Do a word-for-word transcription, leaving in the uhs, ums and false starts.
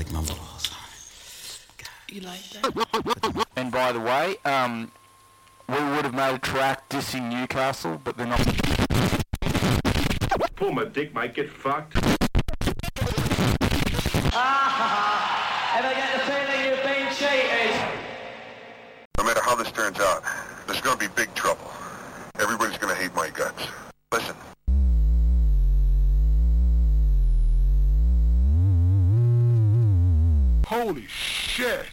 take my balls. You like that? And by the way, um, we would have made a track dissing Newcastle, but they're not. Pull my dick, might get fucked. Ah, ever get the feeling you've been cheated? No matter how this turns out, there's gonna be big trouble. Everybody's gonna hate my guts. Listen. Holy shit!